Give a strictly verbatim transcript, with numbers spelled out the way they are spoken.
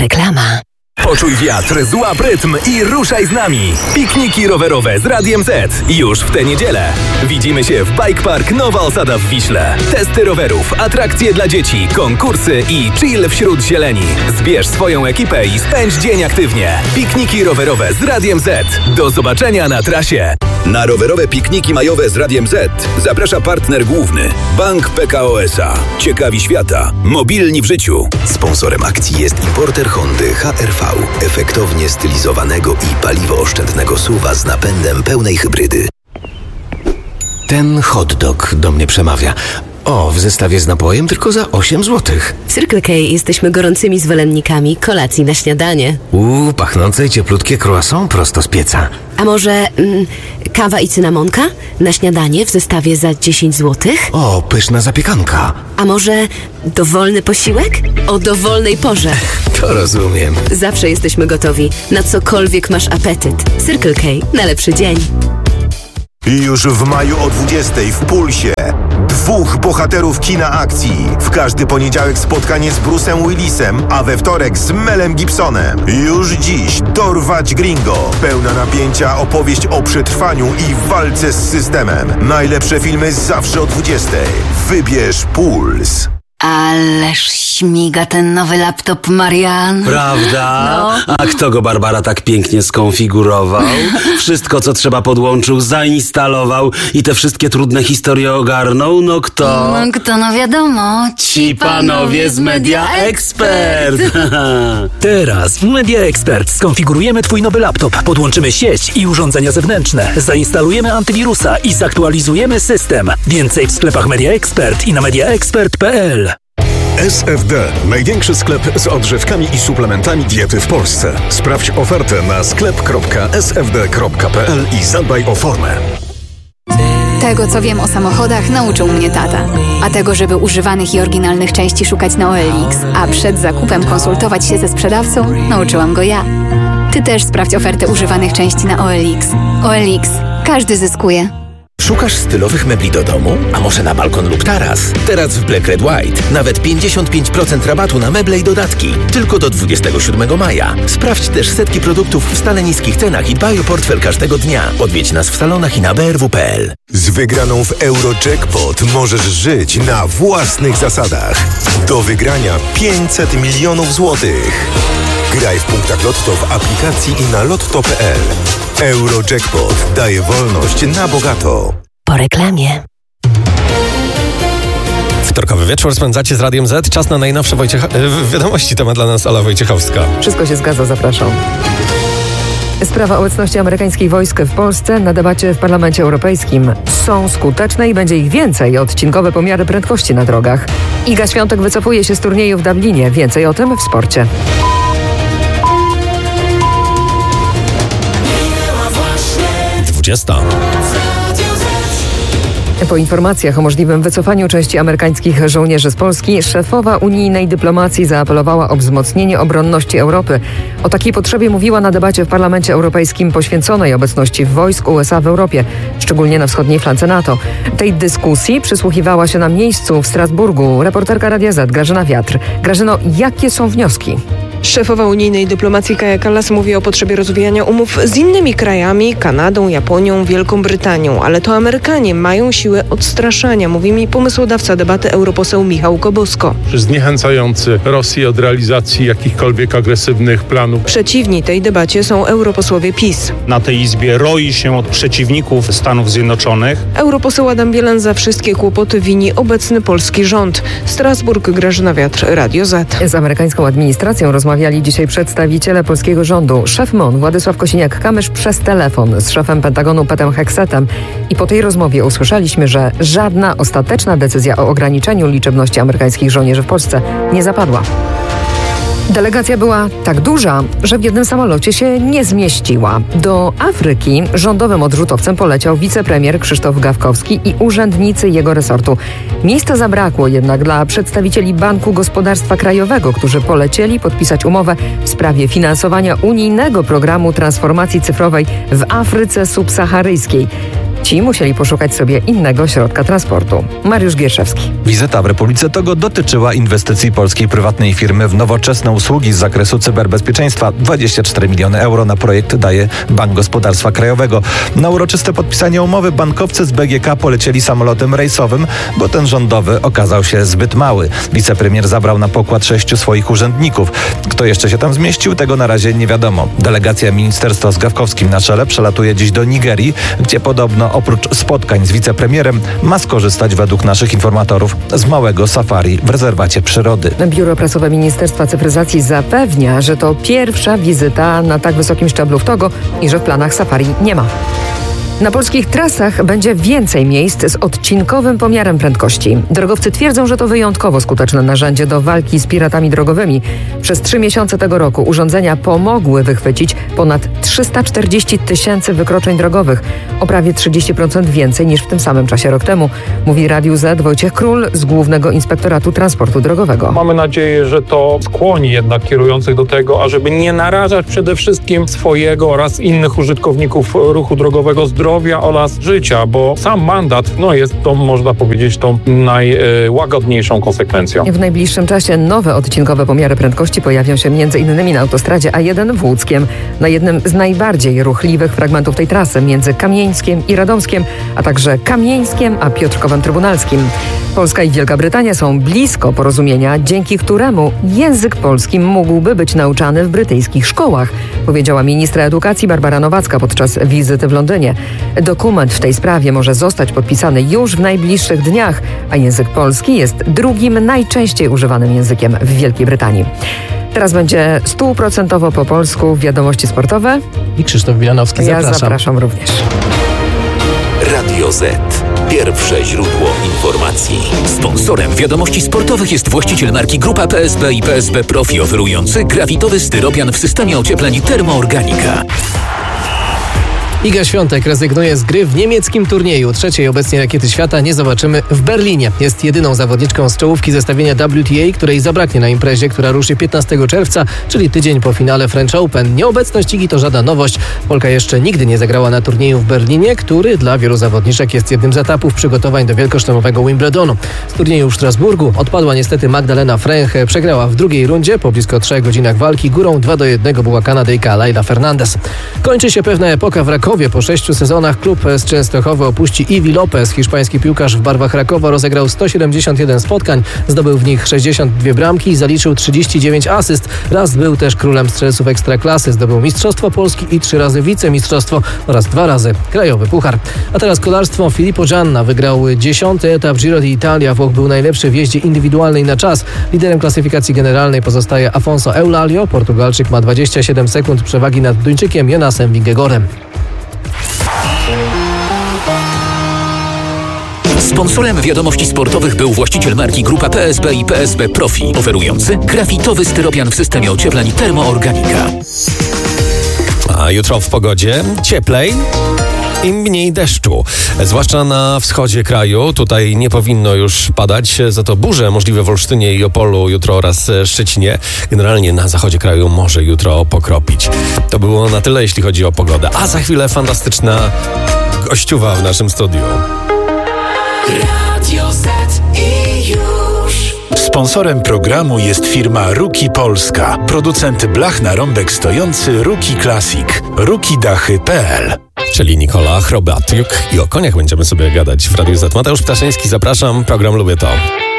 Reklama. Poczuj wiatr, złap rytm i ruszaj z nami. Pikniki rowerowe z Radiem Z. Już w tę niedzielę. Widzimy się w Bike Park Nowa Osada w Wiśle. Testy rowerów, atrakcje dla dzieci, konkursy i chill wśród zieleni. Zbierz swoją ekipę i spędź dzień aktywnie. Pikniki rowerowe z Radiem Z. Do zobaczenia na trasie. Na rowerowe pikniki majowe z Radiem Z zaprasza partner główny Bank P K O S A. Ciekawi świata, mobilni w życiu. Sponsorem akcji jest importer Hondy H R V, efektownie stylizowanego i paliwoooszczędnego suwa z napędem pełnej hybrydy. Ten hot dog do mnie przemawia. O, w zestawie z napojem tylko za osiem złotych. W Circle K jesteśmy gorącymi zwolennikami kolacji na śniadanie. Uuu, pachnące i cieplutkie croissant prosto z pieca. A może mm, kawa i cynamonka na śniadanie w zestawie za dziesięć złotych? O, pyszna zapiekanka. A może dowolny posiłek? O dowolnej porze. To rozumiem. Zawsze jesteśmy gotowi na cokolwiek masz apetyt. Circle K na lepszy dzień. I już w maju o dwudziestej w Pulsie dwóch bohaterów kina akcji. W każdy poniedziałek spotkanie z Bruce'em Willisem, a we wtorek z Melem Gibsonem. Już dziś dorwać Gringo. Pełna napięcia opowieść o przetrwaniu i walce z systemem. Najlepsze filmy zawsze o dwudziestej. Wybierz Puls. Ależ śmiga ten nowy laptop, Marian. Prawda? No. A kto go, Barbara, tak pięknie skonfigurował? Wszystko, co trzeba, podłączył, zainstalował i te wszystkie trudne historie ogarnął? No kto? No kto, no wiadomo. Ci panowie z Media Expert. Teraz w Media Expert skonfigurujemy Twój nowy laptop, podłączymy sieć i urządzenia zewnętrzne, zainstalujemy antywirusa i zaktualizujemy system. Więcej w sklepach Media Expert i na mediaexpert kropka p l. S F D. Największy sklep z odżywkami i suplementami diety w Polsce. Sprawdź ofertę na sklep kropka s f d kropka p l i zadbaj o formę. Tego, co wiem o samochodach, nauczył mnie tata. A tego, żeby używanych i oryginalnych części szukać na O L X, a przed zakupem konsultować się ze sprzedawcą, nauczyłam go ja. Ty też sprawdź ofertę używanych części na O L X. O L X. Każdy zyskuje. Szukasz stylowych mebli do domu? A może na balkon lub taras? Teraz w Black Red White nawet pięćdziesiąt pięć procent rabatu na meble i dodatki. Tylko do dwudziestego siódmego maja. Sprawdź też setki produktów w stale niskich cenach i dbaj o portfel każdego dnia. Odwiedź nas w salonach i na b r w kropka p l. Z wygraną w Eurojackpot możesz żyć na własnych zasadach. Do wygrania pięćset milionów złotych. Graj w punktach Lotto w aplikacji i na lotto kropka p l. Eurojackpot daje wolność na bogato. Po reklamie. Wtorkowy wieczór spędzacie z Radiem Z. Czas na najnowsze Wojciecha... wiadomości. Temat dla nas Ala Wojciechowska. Wszystko się zgadza, zapraszam. Sprawa obecności amerykańskich wojsk w Polsce na debacie w Parlamencie Europejskim. Są skuteczne i będzie ich więcej. Odcinkowe pomiary prędkości na drogach. Iga Świątek wycofuje się z turnieju w Dublinie. Więcej o tym w sporcie. dwudziesta. Po informacjach o możliwym wycofaniu części amerykańskich żołnierzy z Polski, szefowa unijnej dyplomacji zaapelowała o wzmocnienie obronności Europy. O takiej potrzebie mówiła na debacie w Parlamencie Europejskim poświęconej obecności wojsk U S A w Europie, szczególnie na wschodniej flance NATO. Tej dyskusji przysłuchiwała się na miejscu w Strasburgu reporterka Radia Z Grażyna Wiatr. Grażyno, jakie są wnioski? Szefowa unijnej dyplomacji Kaja Kallas mówi o potrzebie rozwijania umów z innymi krajami, Kanadą, Japonią, Wielką Brytanią, ale to Amerykanie mają siłę odstraszania, mówi mi pomysłodawca debaty europoseł Michał Kobosko. Zniechęcający Rosję od realizacji jakichkolwiek agresywnych planów. Przeciwni tej debacie są europosłowie PiS. Na tej izbie roi się od przeciwników Stanów Zjednoczonych. Europoseł Adam Bielan za wszystkie kłopoty wini obecny polski rząd. Strasburg, Grażyna Wiatr, Radio Z. Z amerykańską administracją rozmawiali dzisiaj przedstawiciele polskiego rządu. Szef M O N Władysław Kosiniak-Kamysz przez telefon z szefem Pentagonu Petem Heksetem i po tej rozmowie usłyszeliśmy, że żadna ostateczna decyzja o ograniczeniu liczebności amerykańskich żołnierzy w Polsce nie zapadła. Delegacja była tak duża, że w jednym samolocie się nie zmieściła. Do Afryki rządowym odrzutowcem poleciał wicepremier Krzysztof Gawkowski i urzędnicy jego resortu. Miejsca zabrakło jednak dla przedstawicieli Banku Gospodarstwa Krajowego, którzy polecieli podpisać umowę w sprawie finansowania unijnego programu transformacji cyfrowej w Afryce subsaharyjskiej. Ci musieli poszukać sobie innego środka transportu. Mariusz Gierszewski. Wizyta w Republice Togo dotyczyła inwestycji polskiej prywatnej firmy w nowoczesne usługi z zakresu cyberbezpieczeństwa. dwadzieścia cztery miliony euro na projekt daje Bank Gospodarstwa Krajowego. Na uroczyste podpisanie umowy bankowcy z B G K polecieli samolotem rejsowym, bo ten rządowy okazał się zbyt mały. Wicepremier zabrał na pokład sześciu swoich urzędników. Kto jeszcze się tam zmieścił, tego na razie nie wiadomo. Delegacja ministerstwa z Gawkowskim na czele przelatuje dziś do Nigerii, gdzie podobno oprócz spotkań z wicepremierem ma skorzystać według naszych informatorów z małego safari w rezerwacie przyrody. Biuro Prasowe Ministerstwa Cyfryzacji zapewnia, że to pierwsza wizyta na tak wysokim szczeblu w Togo i że w planach safari nie ma. Na polskich trasach będzie więcej miejsc z odcinkowym pomiarem prędkości. Drogowcy twierdzą, że to wyjątkowo skuteczne narzędzie do walki z piratami drogowymi. Przez trzy miesiące tego roku urządzenia pomogły wychwycić ponad trzysta czterdzieści tysięcy wykroczeń drogowych, o prawie trzydzieści procent więcej niż w tym samym czasie rok temu, mówi Radiu Z Wojciech Król z Głównego Inspektoratu Transportu Drogowego. Mamy nadzieję, że to skłoni jednak kierujących do tego, ażeby nie narażać przede wszystkim swojego oraz innych użytkowników ruchu drogowego zdrowia oraz życia, bo sam mandat no jest to, można powiedzieć, tą najłagodniejszą konsekwencją. W najbliższym czasie nowe odcinkowe pomiary prędkości pojawią się między innymi na autostradzie A jeden w Łódzkiem, na jednym z najbardziej ruchliwych fragmentów tej trasy między Kamieńskiem i Radomskiem, a także Kamieńskiem a Piotrkowem Trybunalskim. Polska i Wielka Brytania są blisko porozumienia, dzięki któremu język polski mógłby być nauczany w brytyjskich szkołach, powiedziała ministra edukacji Barbara Nowacka podczas wizyty w Londynie. Dokument w tej sprawie może zostać podpisany już w najbliższych dniach, a język polski jest drugim najczęściej używanym językiem w Wielkiej Brytanii. Teraz będzie stuprocentowo po polsku wiadomości sportowe. I Krzysztof Wilanowski, zapraszam. Ja zapraszam również. Radio Z. Pierwsze źródło informacji. Sponsorem wiadomości sportowych jest właściciel marki Grupa P S B i P S B Profi, oferujący grafitowy styropian w systemie ociepleń Termoorganika. Iga Świątek rezygnuje z gry w niemieckim turnieju. Trzeciej obecnie rakiety świata nie zobaczymy w Berlinie. Jest jedyną zawodniczką z czołówki zestawienia W T A, której zabraknie na imprezie, która ruszy piętnastego czerwca, czyli tydzień po finale French Open. Nieobecność Igi to żadna nowość. Polka jeszcze nigdy nie zagrała na turnieju w Berlinie, który dla wielu zawodniczek jest jednym z etapów przygotowań do wielkoszlemowego Wimbledonu. Z turnieju w Strasburgu odpadła niestety Magdalena Fręch. Przegrała w drugiej rundzie. Po blisko trzech godzinach walki górą dwa do jednego była Kanadyjka Layla Fernandez. Kończy się pewna epoka w Rakowie. Po sześciu sezonach klub z Częstochowy opuści Iwi Lopez. Hiszpański piłkarz w barwach Rakowa rozegrał sto siedemdziesiąt jeden spotkań, zdobył w nich sześćdziesiąt dwie bramki i zaliczył trzydzieści dziewięć asyst. Raz był też królem strzelców Ekstraklasy. Zdobył Mistrzostwo Polski i trzy razy wicemistrzostwo oraz dwa razy krajowy puchar. A teraz kolarstwo. Filippo Ganna wygrał dziesiąty etap Giro d'Italia. Włoch był najlepszy w jeździe indywidualnej na czas. Liderem klasyfikacji generalnej pozostaje Afonso Eulalio. Portugalczyk ma dwadzieścia siedem sekund przewagi nad Duńczykiem Jonasem Wingegorem. Sponsorem wiadomości sportowych był właściciel marki Grupa P S B i P S B Profi, oferujący grafitowy styropian w systemie ociepleń Termoorganika. A jutro w pogodzie cieplej i mniej deszczu, zwłaszcza na wschodzie kraju. Tutaj nie powinno już padać, za to burze możliwe w Olsztynie i Opolu jutro oraz Szczecinie. Generalnie na zachodzie kraju może jutro pokropić. To było na tyle, jeśli chodzi o pogodę. A za chwilę fantastyczna gościuwa w naszym studiu. Radio Z i już. Sponsorem programu jest firma Ruki Polska, producent blach na rąbek stojący Ruki Classic, ruki dachy kropka p l. Czyli Nikola Chrobatiuk i o koniach będziemy sobie gadać w Radiu Z. Mateusz Ptaszyński, zapraszam, program Lubię To.